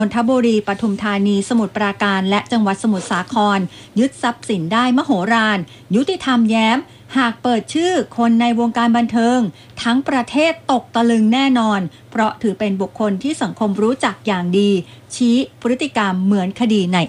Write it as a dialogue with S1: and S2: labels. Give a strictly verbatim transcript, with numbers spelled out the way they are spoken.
S1: นนทบุรีปทุมธานีสมุทรปราการและจังหวัดสมุทรสาครยึดทรัพย์สินได้มโหฬารยุติธรรมแย้มหากเปิดชื่อคนในวงการบันเทิงทั้งประเทศตกตะลึงแน่นอนเพราะถือเป็นบุคคลที่สังคมรู้จักอย่างดีชี้พฤติกรรมเหมือนคดีใน